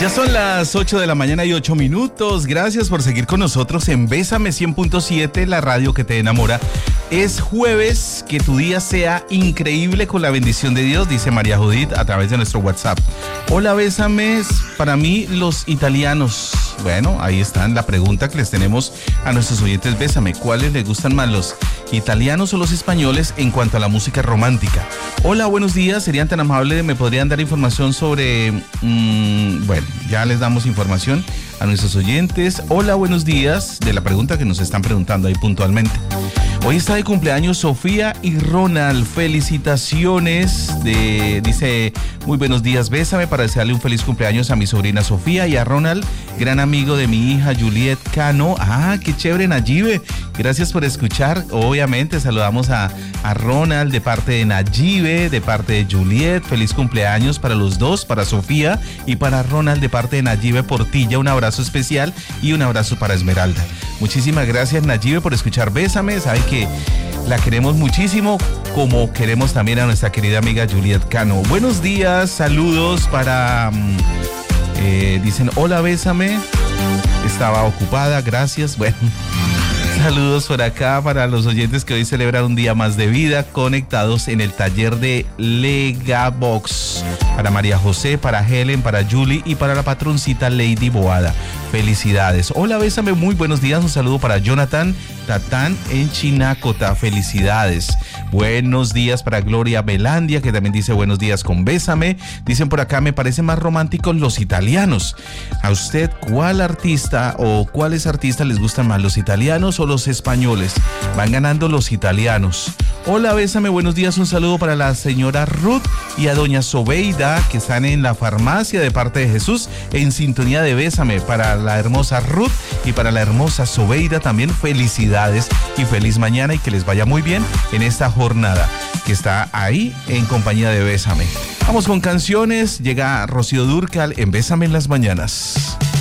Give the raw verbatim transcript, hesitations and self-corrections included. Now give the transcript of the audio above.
Ya son las ocho de la mañana y ocho minutos. Gracias por seguir con nosotros en Bésame cien punto siete, la radio que te enamora. Es jueves, que tu día sea increíble con la bendición de Dios, dice María Judith a través de nuestro WhatsApp. Hola, Bésame, para mí los italianos. Bueno, ahí están la pregunta que les tenemos a nuestros oyentes. Bésame, ¿cuáles les gustan más, los italianos o los españoles en cuanto a la música romántica? Hola, buenos días, serían tan amables, me podrían dar información sobre... Mmm, bueno, ya les damos información a nuestros oyentes. Hola, buenos días, de la pregunta que nos están preguntando ahí puntualmente. Hoy está de cumpleaños Sofía y Ronald. Felicitaciones. De, dice, muy buenos días, Bésame, para desearle un feliz cumpleaños a mi sobrina Sofía y a Ronald, gran amigo de mi hija Juliet Cano. Ah, qué chévere, Nayibe. Gracias por escuchar. Obviamente saludamos a, a Ronald de parte de Nayibe, de parte de Juliet. Feliz cumpleaños para los dos, para Sofía y para Ronald de parte de Nayibe Portilla. Un abrazo especial y un abrazo para Esmeralda. Muchísimas gracias, Nayibe, por escuchar Bésame. Saben que la queremos muchísimo, como queremos también a nuestra querida amiga Juliet Cano. Buenos días, saludos para... Eh, dicen, hola, Bésame. Estaba ocupada, gracias. Bueno, saludos por acá para los oyentes que hoy celebran un día más de vida, conectados en el taller de Legabox. Para María José, para Helen, para Julie y para la patroncita Lady Boada. Felicidades. Hola, Bésame, muy buenos días. Un saludo para Jonathan Tatán en Chinacota. Felicidades. Buenos días para Gloria Belandia, que también dice buenos días con Bésame. Dicen por acá, me parecen más románticos los italianos. ¿A usted cuál artista o cuáles artistas les gustan más, los italianos o los españoles? Van ganando los italianos. Hola, Bésame, buenos días. Un saludo para la señora Ruth y a doña Sobeida, que están en la farmacia de parte de Jesús, en sintonía de Bésame. Para la hermosa Ruth y para la hermosa Sobeida también felicidades y feliz mañana, y que les vaya muy bien en esta jornada que está ahí en compañía de Bésame. Vamos con canciones. Llega Rocío Dúrcal en Bésame en las mañanas.